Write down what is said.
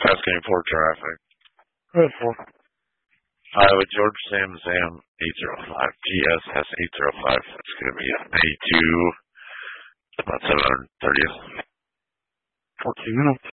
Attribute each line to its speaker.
Speaker 1: Asking for traffic.
Speaker 2: Good for.
Speaker 1: Iowa, George, Sam, 805. GSS 805. It's going to be an A2. About 730th.
Speaker 2: 14 minutes.